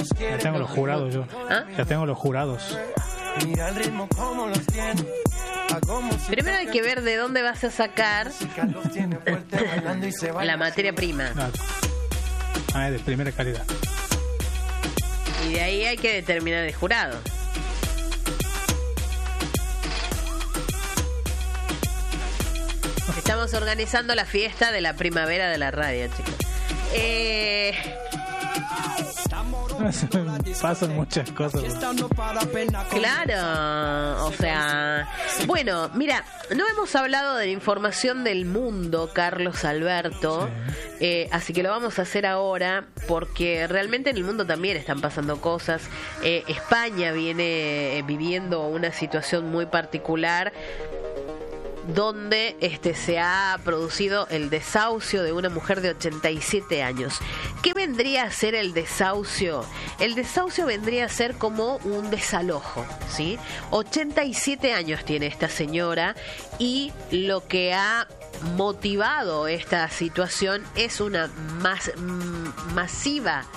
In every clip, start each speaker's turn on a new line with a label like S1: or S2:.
S1: Ya tengo los jurados yo.
S2: ¿Ah?
S1: Ya tengo los jurados.
S2: Primero hay que ver de dónde vas a sacar la materia prima.
S1: De primera calidad.
S2: Y de ahí hay que determinar el jurado. Estamos organizando la fiesta de la primavera de la radio, chicos.
S1: Pasan muchas cosas.
S2: Claro, o sea... Bueno, mira, no hemos hablado de la información del mundo, Carlos Alberto, así que lo vamos a hacer ahora, porque realmente en el mundo también están pasando cosas. España viene viviendo una situación muy particular, donde se ha producido el desahucio de una mujer de 87 años. ¿Qué vendría a ser el desahucio? El desahucio vendría a ser como un desalojo, ¿sí? 87 años tiene esta señora y lo que ha motivado esta situación es una masiva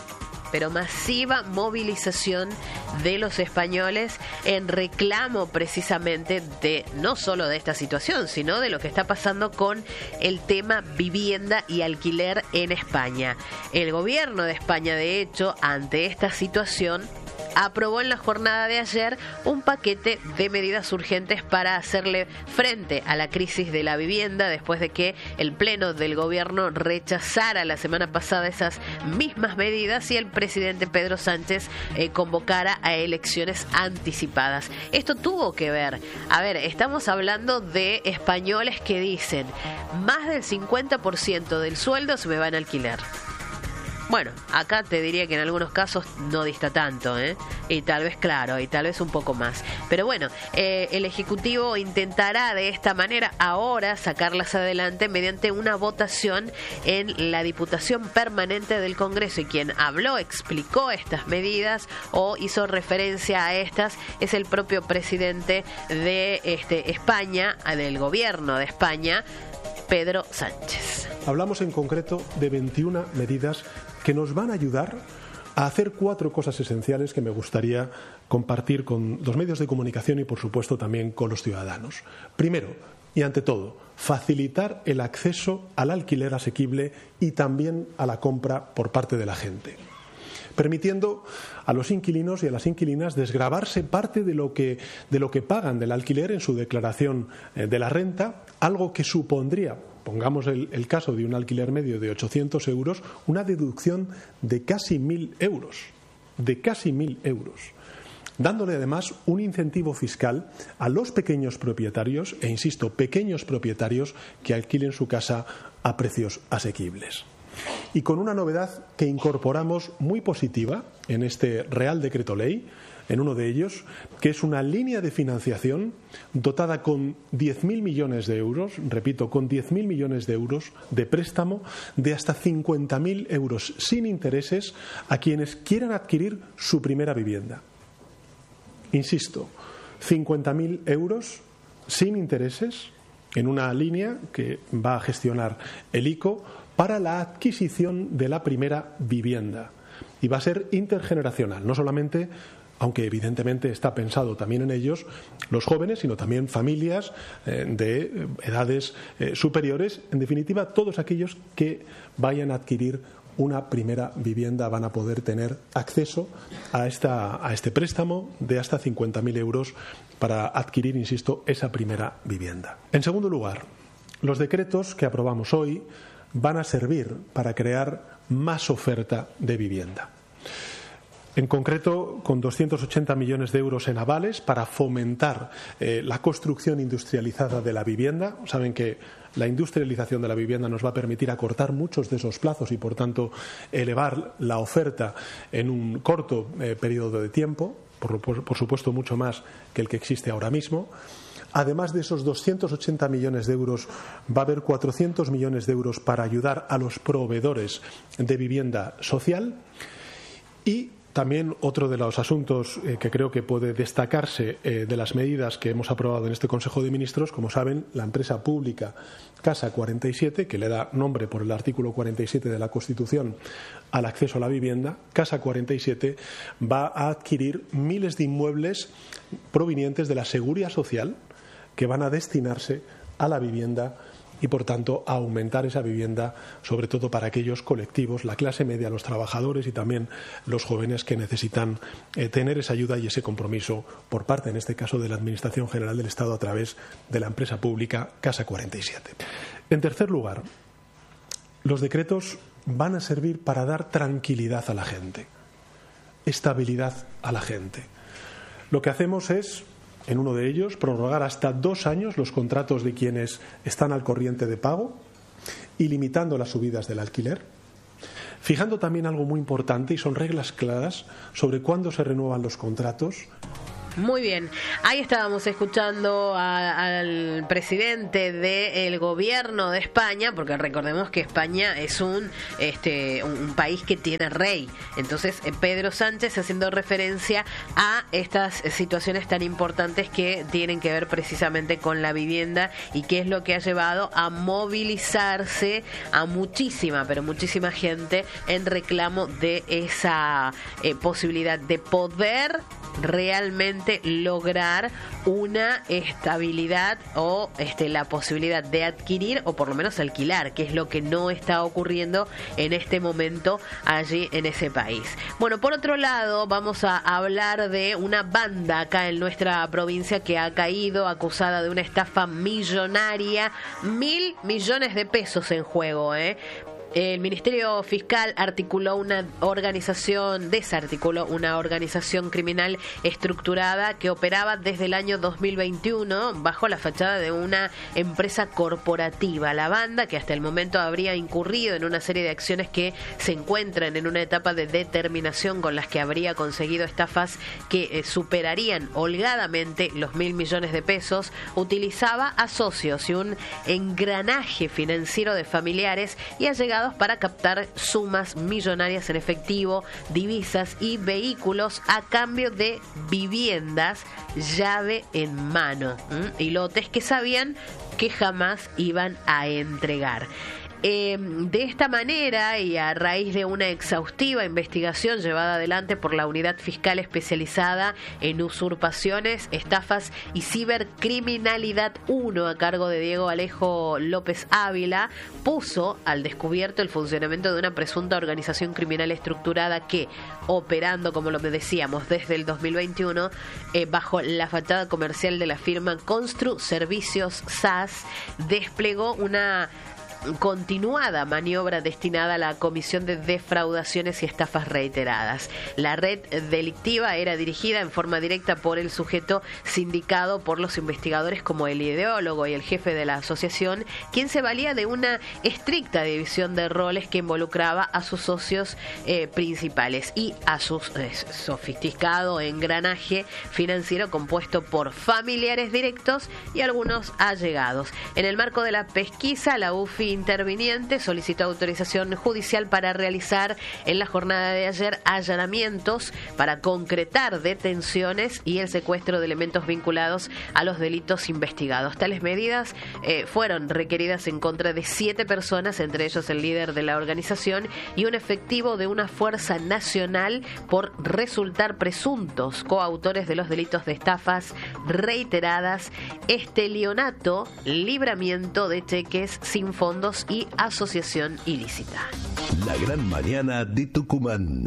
S2: movilización de los españoles en reclamo precisamente de no solo de esta situación, sino de lo que está pasando con el tema vivienda y alquiler en España. El gobierno de España, de hecho, ante esta situación, aprobó en la jornada de ayer un paquete de medidas urgentes para hacerle frente a la crisis de la vivienda después de que el pleno del gobierno rechazara la semana pasada esas mismas medidas y el presidente Pedro Sánchez convocara a elecciones anticipadas. Esto tuvo que ver, estamos hablando de españoles que dicen más del 50% del sueldo se me va en alquiler. Bueno, acá te diría que en algunos casos no dista tanto, y tal vez claro, y tal vez un poco más. Pero bueno, el Ejecutivo intentará de esta manera ahora sacarlas adelante mediante una votación en la Diputación Permanente del Congreso, y quien explicó estas medidas o hizo referencia a estas es el propio presidente de España, del gobierno de España, Pedro Sánchez.
S3: Hablamos en concreto de 21 medidas que nos van a ayudar a hacer 4 cosas esenciales que me gustaría compartir con los medios de comunicación y, por supuesto, también con los ciudadanos. Primero, y ante todo, facilitar el acceso al alquiler asequible y también a la compra por parte de la gente, permitiendo a los inquilinos y a las inquilinas desgravarse parte de lo que pagan del alquiler en su declaración de la renta, algo que supondría, pongamos el caso de un alquiler medio de 800 euros, una deducción de casi 1.000 euros, dándole además un incentivo fiscal a los pequeños propietarios, e insisto, pequeños propietarios que alquilen su casa a precios asequibles. Y con una novedad que incorporamos muy positiva en este Real Decreto Ley, en uno de ellos, que es una línea de financiación dotada con 10.000 millones de euros, repito, con 10.000 millones de euros de préstamo de hasta 50.000 euros sin intereses a quienes quieran adquirir su primera vivienda. Insisto, 50.000 euros sin intereses en una línea que va a gestionar el ICO para la adquisición de la primera vivienda. Y va a ser intergeneracional, no solamente, aunque evidentemente está pensado también en ellos, los jóvenes, sino también familias de edades superiores. En definitiva, todos aquellos que vayan a adquirir una primera vivienda van a poder tener acceso a este préstamo de hasta 50.000 euros para adquirir, insisto, esa primera vivienda. En segundo lugar, los decretos que aprobamos hoy van a servir para crear más oferta de vivienda. En concreto, con 280 millones de euros en avales para fomentar la construcción industrializada de la vivienda. Saben que la industrialización de la vivienda nos va a permitir acortar muchos de esos plazos y, por tanto, elevar la oferta en un corto periodo de tiempo, por supuesto mucho más que el que existe ahora mismo. Además de esos 280 millones de euros, va a haber 400 millones de euros para ayudar a los proveedores de vivienda social, y también otro de los asuntos que creo que puede destacarse de las medidas que hemos aprobado en este Consejo de Ministros, como saben, la empresa pública Casa 47, que le da nombre por el artículo 47 de la Constitución al acceso a la vivienda, Casa 47 va a adquirir miles de inmuebles provenientes de la Seguridad Social que van a destinarse a la vivienda y, por tanto, a aumentar esa vivienda, sobre todo para aquellos colectivos, la clase media, los trabajadores y también los jóvenes que necesitan tener esa ayuda y ese compromiso por parte, en este caso, de la Administración General del Estado a través de la empresa pública Casa 47. En tercer lugar, los decretos van a servir para dar tranquilidad a la gente, estabilidad a la gente. Lo que hacemos es, en uno de ellos, prorrogar hasta 2 años los contratos de quienes están al corriente de pago y limitando las subidas del alquiler, fijando también algo muy importante, y son reglas claras sobre cuándo se renuevan los contratos.
S2: Muy bien, ahí estábamos escuchando al presidente del gobierno de España, porque recordemos que España es un país que tiene rey. Entonces, Pedro Sánchez haciendo referencia a estas situaciones tan importantes que tienen que ver precisamente con la vivienda y qué es lo que ha llevado a movilizarse a muchísima gente en reclamo de esa posibilidad de poder realmente lograr una estabilidad o la posibilidad de adquirir o por lo menos alquilar, que es lo que no está ocurriendo en este momento allí en ese país. Bueno, por otro lado, vamos a hablar de una banda acá en nuestra provincia que ha caído acusada de una estafa millonaria, 1.000 millones de pesos en juego, El Ministerio Fiscal desarticuló una organización criminal estructurada que operaba desde el año 2021 bajo la fachada de una empresa corporativa. La banda, que hasta el momento habría incurrido en una serie de acciones que se encuentran en una etapa de determinación con las que habría conseguido estafas que superarían holgadamente los 1.000 millones de pesos, utilizaba a socios y un engranaje financiero de familiares y allegados para captar sumas millonarias en efectivo, divisas y vehículos a cambio de viviendas llave en mano, y lotes que sabían que jamás iban a entregar. De esta manera, y a raíz de una exhaustiva investigación llevada adelante por la Unidad Fiscal Especializada en Usurpaciones, Estafas y Cibercriminalidad 1, a cargo de Diego Alejo López Ávila, puso al descubierto el funcionamiento de una presunta organización criminal estructurada que, operando, como lo decíamos, desde el 2021, bajo la fachada comercial de la firma Constru Servicios SAS, desplegó una continuada maniobra destinada a la comisión de defraudaciones y estafas reiteradas. La red delictiva era dirigida en forma directa por el sujeto sindicado por los investigadores como el ideólogo y el jefe de la asociación, quien se valía de una estricta división de roles que involucraba a sus socios principales y a su sofisticado engranaje financiero compuesto por familiares directos y algunos allegados. En el marco de la pesquisa, la UFI interviniente solicitó autorización judicial para realizar en la jornada de ayer allanamientos para concretar detenciones y el secuestro de elementos vinculados a los delitos investigados. Tales medidas fueron requeridas en contra de 7 personas, entre ellos el líder de la organización y un efectivo de una fuerza nacional, por resultar presuntos coautores de los delitos de estafas reiteradas, estelionato, libramiento de cheques sin fondos y asociación ilícita.
S4: La gran mañana de Tucumán.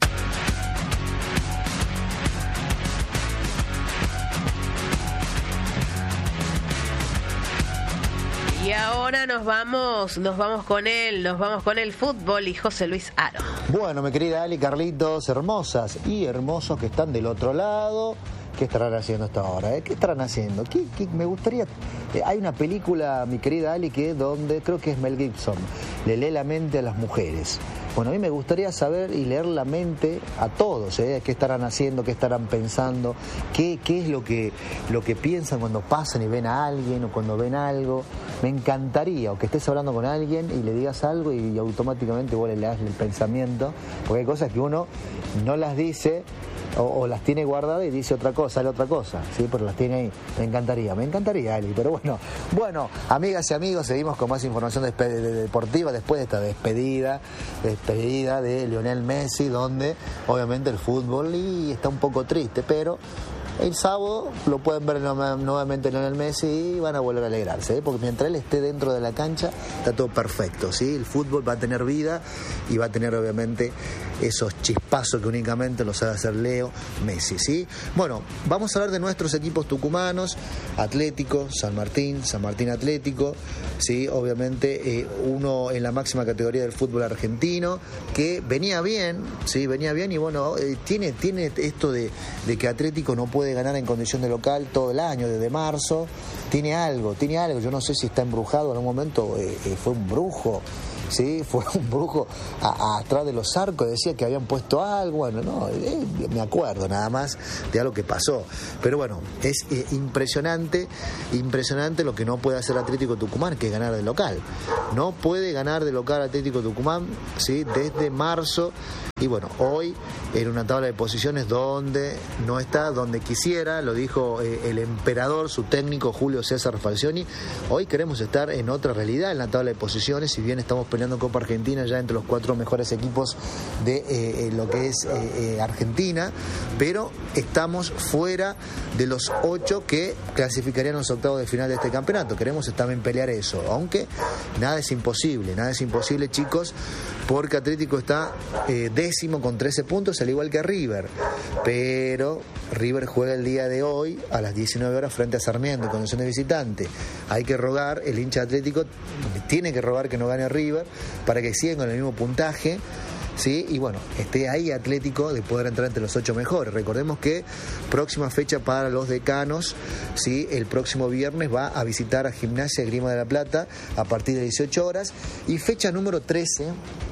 S2: Y ahora nos vamos con el fútbol y José Luis Aro.
S5: Bueno, mi querida Ali, Carlitos, hermosas y hermosos que están del otro lado. ¿Qué estarán haciendo hasta ahora? ¿Qué estarán haciendo? Me gustaría... hay una película, mi querida Ali, donde creo que es Mel Gibson, le lee la mente a las mujeres. Bueno, a mí me gustaría saber y leer la mente a todos, qué estarán haciendo, qué estarán pensando, qué es lo que piensan cuando pasan y ven a alguien o cuando ven algo. Me encantaría, o que estés hablando con alguien y le digas algo y automáticamente vos le das el pensamiento, porque hay cosas que uno no las dice o las tiene guardadas y dice otra cosa, ¿sí? Pero las tiene ahí. Me encantaría, Eli. Pero bueno, amigas y amigos, seguimos con más información deportiva después de esta despedida de Lionel Messi, donde obviamente el fútbol y está un poco triste, pero el sábado lo pueden ver nuevamente Lionel Messi y van a volver a alegrarse, porque mientras él esté dentro de la cancha está todo perfecto, ¿sí? El fútbol va a tener vida y va a tener obviamente esos chispazos que únicamente los sabe hacer Leo Messi, ¿sí? Bueno, vamos a hablar de nuestros equipos tucumanos: Atlético, San Martín Atlético, ¿sí? Obviamente uno en la máxima categoría del fútbol argentino, que venía bien, ¿sí? Y bueno, tiene esto de que Atlético no puede ganar en condición de local todo el año, desde marzo. Tiene algo, yo no sé si está embrujado, en un momento fue un brujo. Sí, fue un brujo atrás de los arcos, decía que habían puesto algo, bueno, no, me acuerdo nada más de algo que pasó. Pero bueno, es impresionante lo que no puede hacer Atlético Tucumán, que es ganar de local. No puede ganar de local Atlético Tucumán, ¿sí? Desde marzo. Y bueno, hoy en una tabla de posiciones donde no está donde quisiera, lo dijo el emperador, su técnico Julio César Falcioni. Hoy queremos estar en otra realidad en la tabla de posiciones, si bien estamos peleando Copa Argentina ya entre los 4 mejores equipos de lo que es Argentina, pero estamos fuera de los 8 que clasificarían los octavos de final de este campeonato. Queremos también pelear eso, aunque nada es imposible, chicos, porque Atlético está décimo con 13 puntos, al igual que River, pero River juega el día de hoy a las 19 horas frente a Sarmiento en condición de visitante. Hay que rogar, el hincha Atlético tiene que rogar que no gane River para que sigan con el mismo puntaje, ¿sí? Y bueno, esté ahí Atlético de poder entrar entre los 8 mejores. Recordemos que próxima fecha para los decanos, ¿sí? El próximo viernes va a visitar a Gimnasia Grima de la Plata a partir de 18 horas. Y fecha número 13,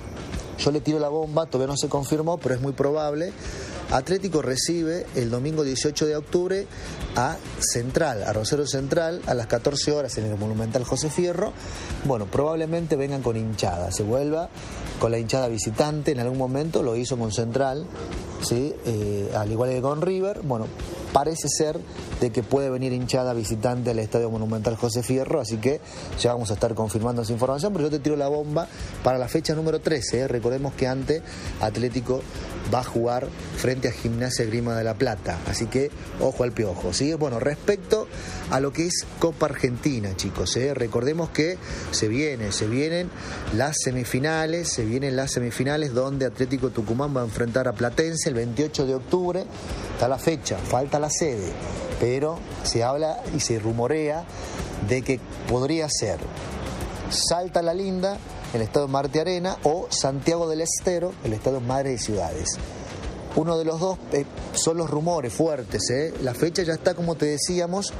S5: yo le tiro la bomba, todavía no se confirmó, pero es muy probable. Atlético recibe el domingo 18 de octubre a Central, a Rosario Central, a las 14 horas en el Monumental José Fierro. Bueno, probablemente vengan con hinchada, se vuelva con la hinchada visitante, en algún momento lo hizo con Central, ¿sí? Al igual que con River. Bueno, parece ser de que puede venir hinchada visitante al Estadio Monumental José Fierro, así que ya vamos a estar confirmando esa información, pero yo te tiro la bomba para la fecha número 13, Recordemos que antes Atlético va a jugar frente a Gimnasia Grima de la Plata, así que ojo al piojo, ¿sí? Bueno, respecto a lo que es Copa Argentina, chicos, recordemos que se vienen las semifinales, donde Atlético Tucumán va a enfrentar a Platense el 28 de octubre, está la fecha, falta la sede, pero se habla y se rumorea de que podría ser Salta La Linda, el Estadio Marte Arena, o Santiago del Estero, el Estadio Madre de Ciudades. Uno de los dos son los rumores fuertes, La fecha ya está, como te decíamos,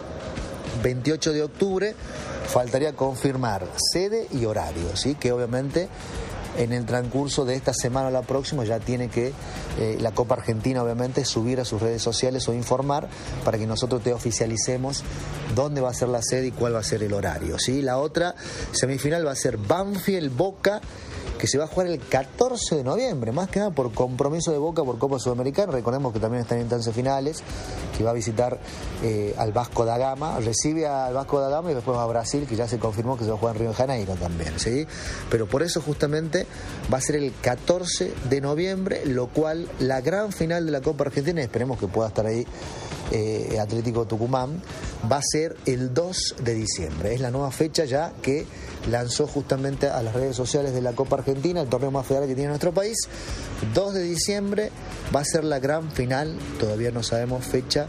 S5: 28 de octubre, faltaría confirmar sede y horario, ¿sí? Que obviamente en el transcurso de esta semana o la próxima ya tiene que la Copa Argentina obviamente subir a sus redes sociales o informar para que nosotros te oficialicemos dónde va a ser la sede y cuál va a ser el horario, ¿sí? La otra semifinal va a ser Banfield Boca, que se va a jugar el 14 de noviembre, más que nada por compromiso de Boca por Copa Sudamericana. Recordemos que también están en instancias finales, que va a visitar al Vasco da Gama, recibe al Vasco da Gama y después va a Brasil, que ya se confirmó que se va a jugar en Río de Janeiro también, ¿sí? Pero por eso justamente va a ser el 14 de noviembre, lo cual la gran final de la Copa Argentina, esperemos que pueda estar ahí Atlético Tucumán, va a ser el 2 de diciembre. Es la nueva fecha ya que lanzó justamente a las redes sociales de la Copa Argentina, el torneo más federal que tiene nuestro país. 2 de diciembre va a ser la gran final, todavía no sabemos fecha,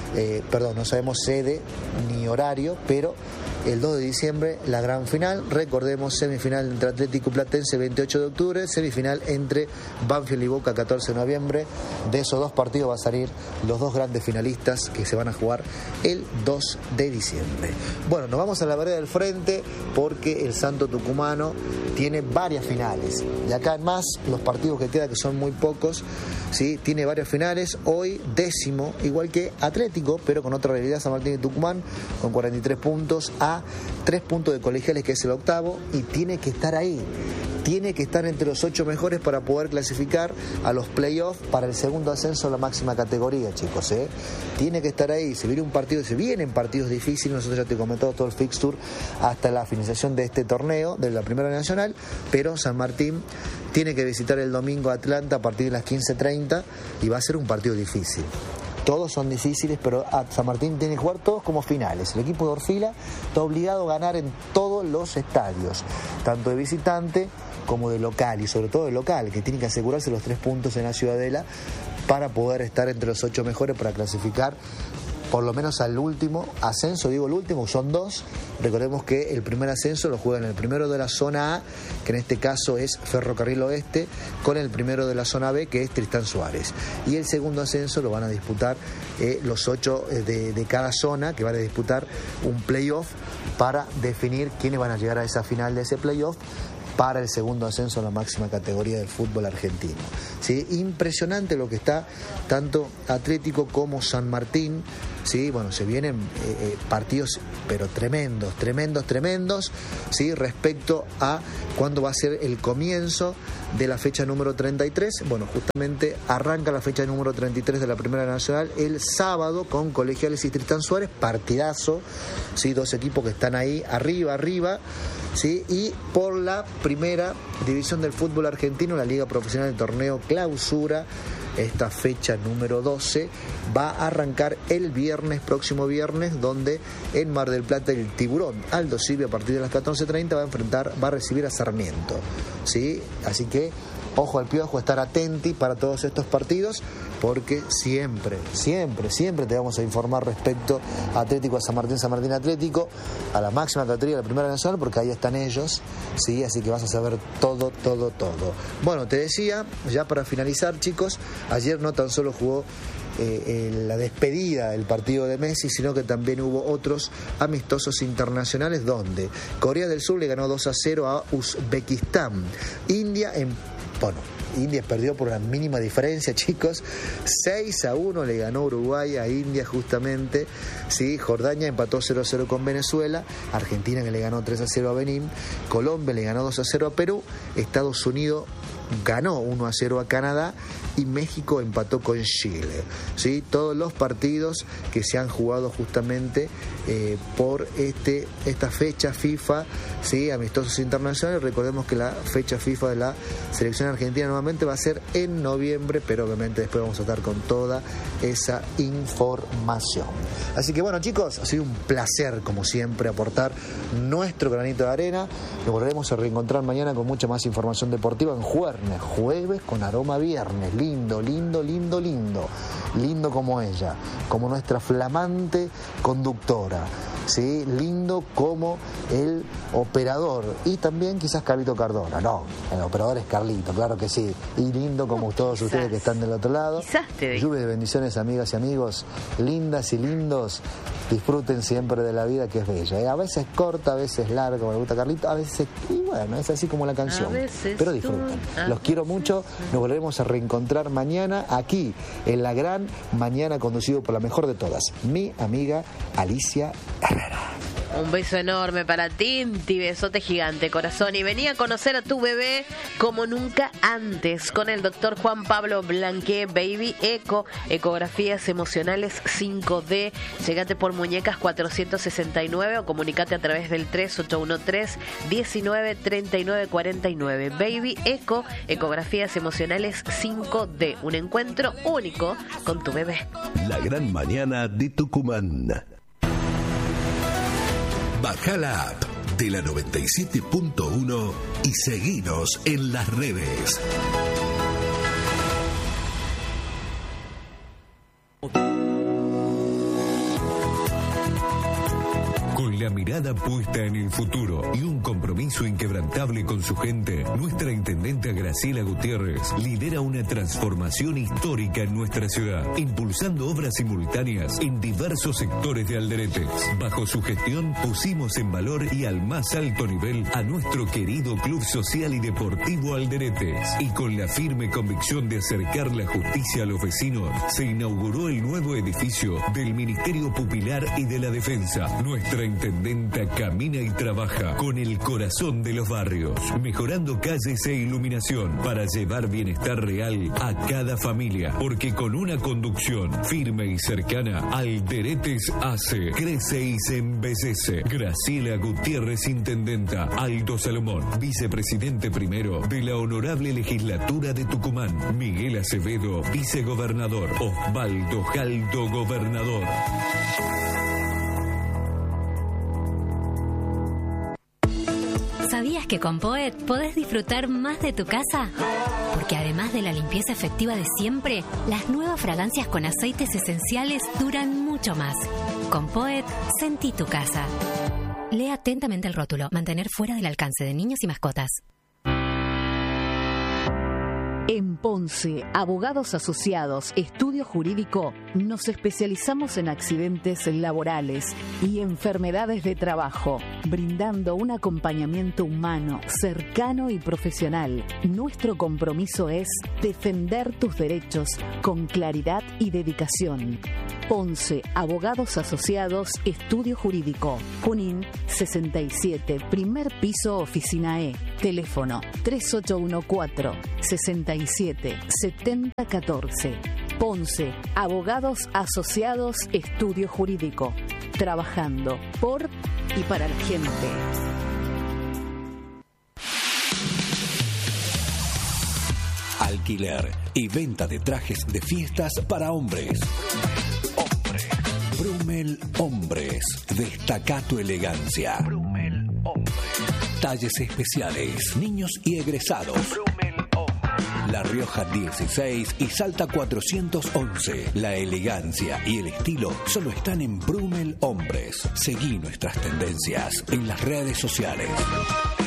S5: no sabemos sede ni horario, pero el 2 de diciembre la gran final. Recordemos, semifinal entre Atlético y Platense 28 de octubre, semifinal entre Banfield y Boca 14 de noviembre. De esos dos partidos va a salir los dos grandes finalistas que se van a jugar el 2 de diciembre. Bueno, nos vamos a la vereda del frente porque el Santo Tucumano tiene varias finales. De acá en más, los partidos que quedan, que son muy pocos, ¿sí? Tiene varias finales. Hoy 10º, igual que Atlético, pero con otra realidad, San Martín de Tucumán, con 43 puntos, a 3 puntos de Colegiales, que es el octavo, y tiene que estar ahí. Tiene que estar entre los 8 mejores para poder clasificar a los playoffs para el segundo ascenso a la máxima categoría, chicos, ¿eh? Tiene que estar ahí. Se vienen partidos difíciles. Nosotros ya te he comentado todo el fixture hasta la finalización de este torneo, de la Primera Nacional, pero San Martín tiene que visitar el domingo a Atlanta a partir de las 15:30 y va a ser un partido difícil. Todos son difíciles, pero San Martín tiene que jugar todos como finales. El equipo de Orfila está obligado a ganar en todos los estadios, tanto de visitante como de local, y sobre todo de local, que tiene que asegurarse los 3 puntos en la Ciudadela para poder estar entre los 8 mejores para clasificar por lo menos al último ascenso. Digo el último, son 2. Recordemos que el primer ascenso lo juegan el primero de la zona A, que en este caso es Ferrocarril Oeste, con el primero de la zona B, que es Tristán Suárez. Y el segundo ascenso lo van a disputar los 8 de cada zona, que van a disputar un playoff para definir quiénes van a llegar a esa final de ese playoff para el segundo ascenso a la máxima categoría del fútbol argentino. ¿Sí? Impresionante lo que está tanto Atlético como San Martín. Sí, bueno, se vienen partidos pero tremendos, ¿sí? Respecto a cuándo va a ser el comienzo de la fecha número 33. Bueno, justamente arranca la fecha número 33 de la Primera Nacional el sábado con Colegiales y Tristán Suárez, partidazo, ¿sí? 2 equipos que están ahí arriba, ¿sí? Y por la primera división del fútbol argentino, la Liga Profesional del Torneo Clausura, esta fecha número 12 va a arrancar el próximo viernes, donde en Mar del Plata el Tiburón Aldo Civi a partir de las 14:30 va a recibir a Sarmiento, ¿sí? Así que ojo al piojo, estar atenti para todos estos partidos, porque siempre te vamos a informar respecto a Atlético, a San Martín Atlético, a la máxima categoría de la Primera Nacional, porque ahí están ellos, ¿sí? Así que vas a saber todo. Bueno, te decía, ya para finalizar, chicos, ayer no tan solo jugó la despedida del partido de Messi, sino que también hubo otros amistosos internacionales, donde Corea del Sur le ganó 2-0 a Uzbekistán. India perdió por una mínima diferencia, chicos. 6-1 le ganó Uruguay a India, justamente. Sí, Jordania empató 0-0 con Venezuela. Argentina, que le ganó 3-0 a Benín. Colombia le ganó 2-0 a Perú. Estados Unidos ganó 1-0 a Canadá y México empató con Chile. ¿Sí? Todos los partidos que se han jugado justamente por esta fecha FIFA, ¿sí? Amistosos internacionales. Recordemos que la fecha FIFA de la selección argentina nuevamente va a ser en noviembre, pero obviamente después vamos a estar con toda esa información. Así que bueno, chicos, ha sido un placer como siempre aportar nuestro granito de arena. Nos volveremos a reencontrar mañana con mucha más información deportiva en jueves con aroma viernes. Lindo como ella, como nuestra flamante conductora, ¿sí? Lindo como el operador, y también quizás Carlito Cardona. No, el operador es Carlito, claro que sí. Y lindo como todos ustedes que están del otro lado. Lluvia de bendiciones, amigas y amigos, lindas y lindos. Disfruten siempre de la vida, que es bella, A veces corta, a veces larga, me gusta Carlito, a veces, y bueno, es así como la canción, pero disfruten. Los quiero mucho. Nos volveremos a reencontrar mañana aquí en la gran mañana, conducido por la mejor de todas, mi amiga Alicia Herrera.
S2: Un beso enorme para Tinti, besote gigante, corazón. Y venía a conocer a tu bebé como nunca antes con el doctor Juan Pablo Blanqué, Baby Eco, ecografías emocionales 5D. Llegate por Muñecas 469 o comunicate a través del 3813-193949. Baby Eco, ecografías emocionales 5D. Un encuentro único con tu bebé.
S4: La gran mañana de Tucumán. Baja la app de la 97.1 y seguinos en las redes.
S6: Con la mirada puesta en el futuro y un compromiso inquebrantable con su gente, nuestra intendenta Graciela Gutiérrez lidera una transformación histórica en nuestra ciudad, impulsando obras simultáneas en diversos sectores de Alderetes. Bajo su gestión pusimos en valor y al más alto nivel a nuestro querido Club Social y Deportivo Alderetes. Y con la firme convicción de acercar la justicia a los vecinos, se inauguró el nuevo edificio del Ministerio Pupilar y de la Defensa. Nuestra intendenta camina y trabaja con el corazón de los barrios, mejorando calles e iluminación para llevar bienestar real a cada familia. Porque con una conducción firme y cercana, Alderetes hace, crece y se embellece. Graciela Gutiérrez, intendenta. Aldo Salomón, vicepresidente primero de la Honorable Legislatura de Tucumán. Miguel Acevedo, vicegobernador. Osvaldo Jaldo, gobernador.
S7: ¿Sabías que con Poet podés disfrutar más de tu casa? Porque además de la limpieza efectiva de siempre, las nuevas fragancias con aceites esenciales duran mucho más. Con Poet, sentí tu casa. Lee atentamente el rótulo. Mantener fuera del alcance de niños y mascotas.
S8: En Ponce, Abogados Asociados, Estudio Jurídico, nos especializamos en accidentes laborales y enfermedades de trabajo, brindando un acompañamiento humano, cercano y profesional. Nuestro compromiso es defender tus derechos con claridad y dedicación. Ponce, Abogados Asociados, Estudio Jurídico. Junín 67, primer piso, oficina E. Teléfono 3814-67-7014. Ponce, Abogados Asociados, Estudio Jurídico. Trabajando por y para la gente.
S9: Alquiler y venta de trajes de fiestas para hombres. Brumel Hombres. Destaca tu elegancia. Brumel Hombres. Talles especiales, niños y egresados. Brumel Hombres. La Rioja 16 y Salta 411. La elegancia y el estilo solo están en Brumel Hombres. Seguí nuestras tendencias en las redes sociales.